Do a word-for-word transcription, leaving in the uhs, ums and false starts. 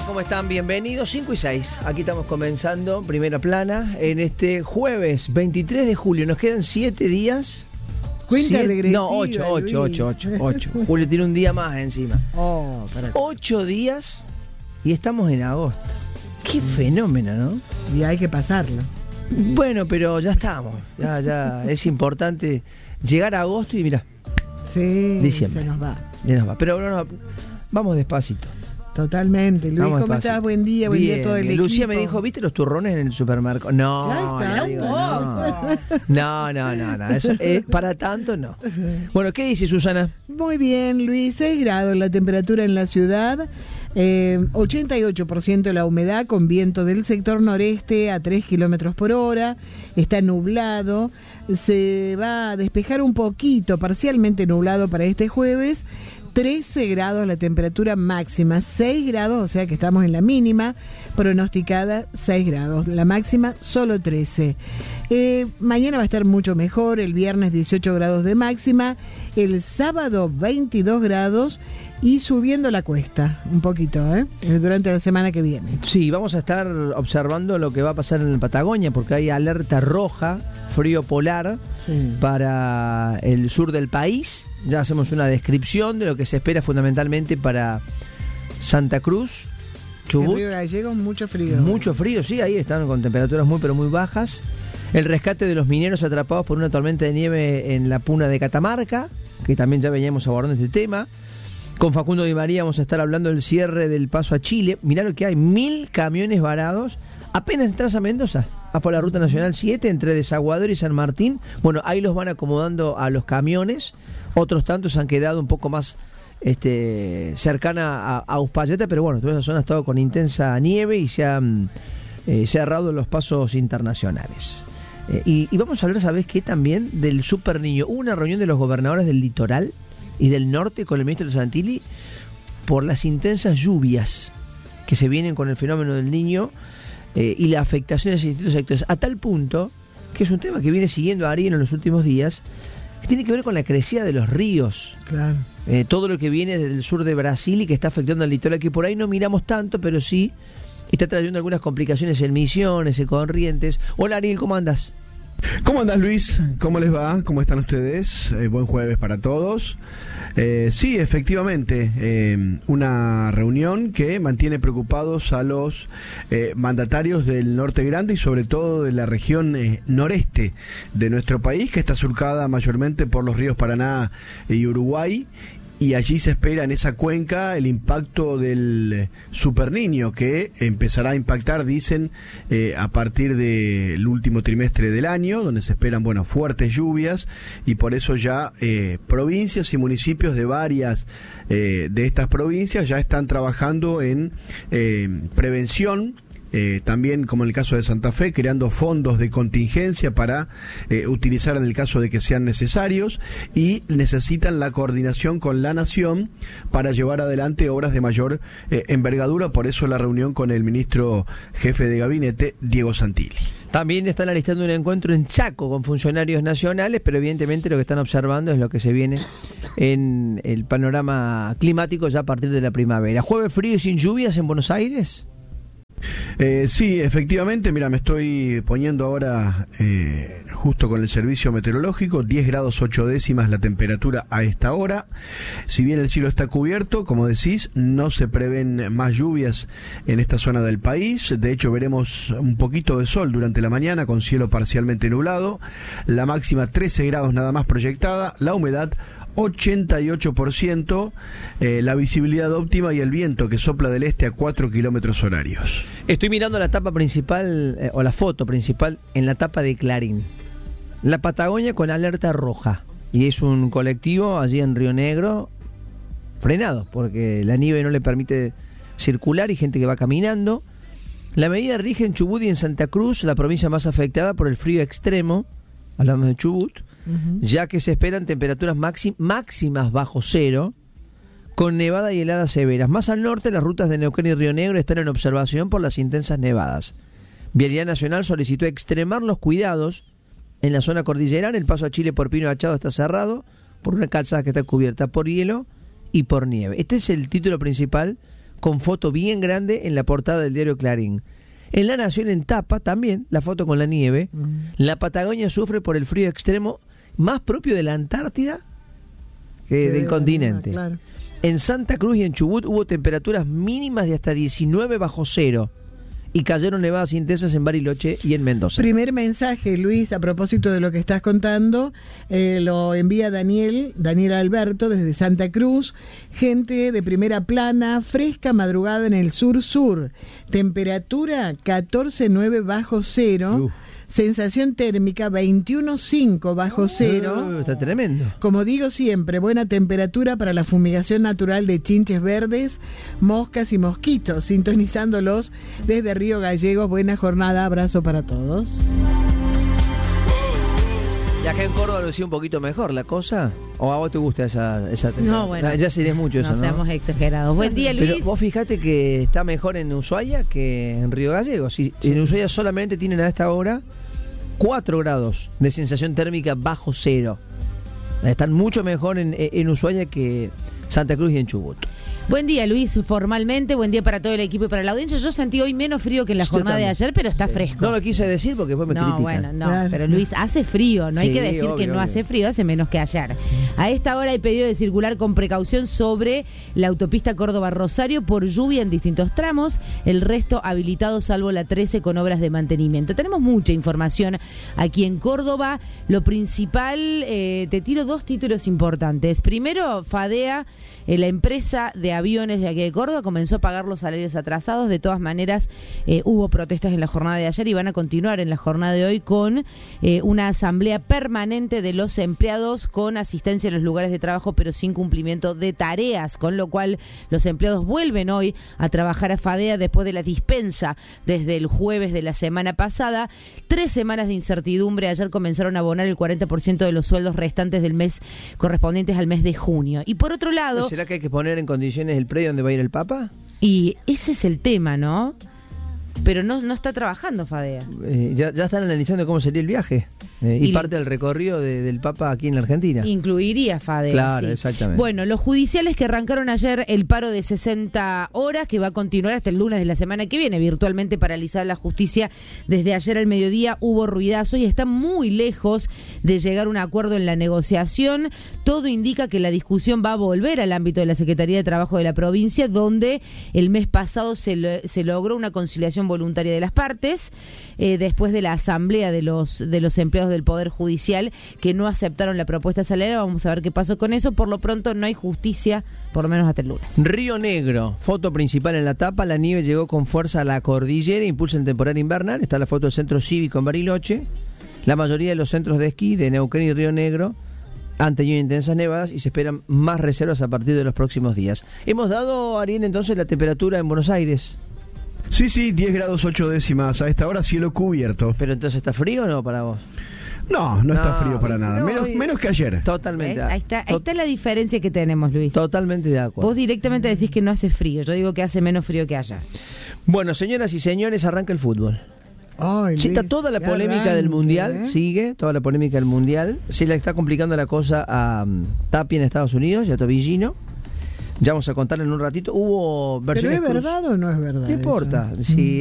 ¿Cómo están? Bienvenidos, cinco y seis. Aquí estamos comenzando Primera Plana en este jueves veintitrés de julio. Nos quedan siete días. Cuenta siete, regresiva, No, ocho, ocho, ocho, ocho, ocho. Julio tiene un día más encima. Oh, para Ocho días y estamos en agosto. Qué fenómeno, ¿no? Y hay que pasarlo. Bueno, pero ya estamos. Ya, ya es importante llegar a agosto y mira, Sí, diciembre. se nos va. ya nos va. Pero no, no, vamos despacito. Totalmente. Luis, Vamos ¿cómo despacito. estás? Buen día, buen Bien. día a todo el equipo. Lucía me dijo, ¿viste los turrones en el supermercado? No, Ya está, le digo, un no, no, no, no, eso, eh, para tanto no. Bueno, ¿qué dice Susana? Muy bien, Luis. seis grados la temperatura en la ciudad. Eh, ochenta y ocho por ciento la humedad con viento del sector noreste a tres kilómetros por hora. Está nublado. Se va a despejar un poquito, parcialmente nublado para este jueves. trece grados la temperatura máxima, seis grados, o sea que estamos en la mínima, pronosticada seis grados, la máxima solo trece. Eh, mañana va a estar mucho mejor, el viernes dieciocho grados de máxima, el sábado veintidós grados y subiendo la cuesta un poquito, ¿eh? Durante la semana que viene. Sí, vamos a estar observando lo que va a pasar en la Patagonia, porque hay alerta roja, frío polar, Sí. para el sur del país. Ya hacemos una descripción de lo que se espera fundamentalmente para Santa Cruz, En Chubut. Río Gallegos mucho frío. Mucho frío, sí, ahí están con temperaturas muy pero muy bajas. El rescate de los mineros atrapados por una tormenta de nieve en la Puna de Catamarca, que también ya veníamos abordando este tema. Con Facundo Di María vamos a estar hablando del cierre del paso a Chile. Mirá lo que hay, mil camiones varados. Apenas entras a Mendoza, vas por la ruta nacional siete entre Desaguadero y San Martín. Bueno, ahí los van acomodando a los camiones. Otros tantos han quedado un poco más este, cercana a, a Uspallata, pero bueno, toda esa zona ha estado con intensa nieve y se han eh, cerrado los pasos internacionales. Eh, y, y vamos a hablar, ¿sabés qué? También del Super Niño. Hubo una reunión de los gobernadores del litoral y del norte con el ministro Santilli por las intensas lluvias que se vienen con el fenómeno del Niño eh, y la afectación de distintos sectores, a tal punto que es un tema que viene siguiendo a Ariel en los últimos días, que tiene que ver con la crecida de los ríos. Claro. Eh, todo lo que viene desde el sur de Brasil y que está afectando al litoral, que por ahí no miramos tanto, pero sí está trayendo algunas complicaciones en Misiones, en Corrientes. Hola Ariel, ¿cómo andas? ¿Cómo andas, Luis? ¿Cómo les va? ¿Cómo están ustedes? Eh, buen jueves para todos. Eh, sí, efectivamente, eh, una reunión que mantiene preocupados a los eh, mandatarios del Norte Grande y sobre todo de la región eh, noreste de nuestro país, que está surcada mayormente por los ríos Paraná y Uruguay. Y allí se espera en esa cuenca el impacto del Super Niño, que empezará a impactar, dicen, eh, a partir del último trimestre del año, donde se esperan, bueno, fuertes lluvias, y por eso ya eh, provincias y municipios de varias eh, de estas provincias ya están trabajando en eh, prevención. Eh, también, como en el caso de Santa Fe, creando fondos de contingencia para eh, utilizar en el caso de que sean necesarios, y necesitan la coordinación con la Nación para llevar adelante obras de mayor eh, envergadura. Por eso la reunión con el ministro jefe de gabinete, Diego Santilli. También están alistando un encuentro en Chaco con funcionarios nacionales, pero evidentemente lo que están observando es lo que se viene en el panorama climático ya a partir de la primavera. ¿Jueves frío y sin lluvias en Buenos Aires? Eh, sí, efectivamente, mira, me estoy poniendo ahora eh, justo con el servicio meteorológico, diez grados ocho décimas la temperatura a esta hora. Si bien el cielo está cubierto, como decís, no se prevén más lluvias en esta zona del país. De hecho, veremos un poquito de sol durante la mañana con cielo parcialmente nublado. La máxima trece grados nada más proyectada, la humedad ochenta y ocho por ciento, eh, la visibilidad óptima y el viento que sopla del este a cuatro kilómetros horarios. Estoy mirando la tapa principal, eh, o la foto principal, en la tapa de Clarín. La Patagonia con alerta roja. Y es un colectivo allí en Río Negro frenado, porque la nieve no le permite circular y gente que va caminando. La medida rige en Chubut y en Santa Cruz, la provincia más afectada por el frío extremo. Hablamos de Chubut. Uh-huh. Ya que se esperan temperaturas máxim, máximas bajo cero, con nevada y heladas severas. Más al norte, las rutas de Neuquén y Río Negro están en observación por las intensas nevadas. Vialidad Nacional solicitó extremar los cuidados en la zona cordillerana. El paso a Chile por Pino Achado está cerrado por una calzada que está cubierta por hielo y por nieve. Este es el título principal con foto bien grande en la portada del diario Clarín. En La Nación, en tapa, también la foto con la nieve. Uh-huh. La Patagonia sufre por el frío extremo más propio de la Antártida que del continente. Claro. En Santa Cruz y en Chubut hubo temperaturas mínimas de hasta diecinueve bajo cero. Y cayeron nevadas intensas en Bariloche y en Mendoza. Primer mensaje, Luis, a propósito de lo que estás contando, eh, lo envía Daniel, Daniel Alberto, desde Santa Cruz. Gente de primera plana, fresca madrugada en el sur-sur. Temperatura catorce punto nueve bajo cero. Uf. Sensación térmica veintiuno punto cinco bajo cero. Uh, está tremendo. Como digo siempre, buena temperatura para la fumigación natural de chinches verdes, moscas y mosquitos. Sintonizándolos desde Río Gallegos. Buena jornada, abrazo para todos. ¿Y acá en Córdoba lo decía un poquito mejor la cosa? ¿O a vos te gusta esa, esa temperatura? No, bueno. Ya sería mucho eso, ¿no? No seamos exagerados. Buen día, Luis. Pero vos fijate que está mejor en Ushuaia que en Río Gallegos. Si, sí. En Ushuaia solamente tienen a esta hora cuatro grados de sensación térmica bajo cero. Están mucho mejor en, en Ushuaia que Santa Cruz y en Chubut. Buen día, Luis, formalmente, buen día para todo el equipo y para la audiencia. Yo sentí hoy menos frío que en la Yo jornada también. de ayer, pero está sí. fresco. No lo quise decir porque después me no, critican. Bueno, no, claro. pero Luis, hace frío, no sí, hay que decir obvio, que no obvio. hace frío, hace menos que ayer. A esta hora hay pedido de circular con precaución sobre la autopista Córdoba-Rosario por lluvia en distintos tramos, el resto habilitado salvo la trece con obras de mantenimiento. Tenemos mucha información aquí en Córdoba. Lo principal, eh, te tiro dos títulos importantes. Primero, Fadea, eh, la empresa de aviones de aquí de Córdoba, comenzó a pagar los salarios atrasados. De todas maneras, eh, hubo protestas en la jornada de ayer y van a continuar en la jornada de hoy con eh, una asamblea permanente de los empleados con asistencia en los lugares de trabajo, pero sin cumplimiento de tareas, con lo cual los empleados vuelven hoy a trabajar a Fadea después de la dispensa desde el jueves de la semana pasada. Tres semanas de incertidumbre. Ayer comenzaron a abonar el cuarenta por ciento de los sueldos restantes del mes correspondientes al mes de junio. Y por otro lado... ¿Será que hay que poner en condiciones el predio donde va a ir el Papa? Y ese es el tema, ¿no? Pero no, no está trabajando Fadea. Eh, ya, ya están analizando cómo sería el viaje eh, y, y parte del recorrido de, del Papa aquí en la Argentina. Incluiría Fadea. Claro, sí. Exactamente. Bueno, los judiciales que arrancaron ayer el paro de sesenta horas, que va a continuar hasta el lunes de la semana que viene, virtualmente paralizada la justicia desde ayer al mediodía, hubo ruidazos y está muy lejos de llegar a un acuerdo en la negociación. Todo indica que la discusión va a volver al ámbito de la Secretaría de Trabajo de la provincia, donde el mes pasado se, lo, se logró una conciliación voluntaria de las partes, eh, después de la asamblea de los de los empleados del Poder Judicial que no aceptaron la propuesta salarial. Vamos a ver qué pasó con eso. Por lo pronto no hay justicia, por lo menos hasta el lunes. Río Negro, foto principal en la tapa. La nieve llegó con fuerza a la cordillera, impulsa en temporada invernal. Está la foto del centro cívico en Bariloche. La mayoría de los centros de esquí de Neuquén y Río Negro han tenido intensas nevadas y se esperan más reservas a partir de los próximos días. Hemos dado, Ariel, entonces la temperatura en Buenos Aires. Sí, sí, diez grados ocho décimas. A esta hora cielo cubierto. ¿Pero entonces está frío o no para vos? No, no, no está frío para nada. No, menos, y... menos que ayer. Totalmente. Ahí está, ahí está la diferencia que tenemos, Luis. Totalmente de acuerdo. Vos directamente decís que no hace frío. Yo digo que hace menos frío que allá. Bueno, señoras y señores, arranca el fútbol. Ay, sí, está Luis, toda la polémica arranque, del Mundial, ¿eh? sigue, toda la polémica del Mundial. Se le está complicando la cosa a um, Tapia en Estados Unidos y a Tobillino. Ya vamos a contar en un ratito. Hubo versiones... ¿Pero es verdad cruz... o no es verdad? No importa. Eso? Si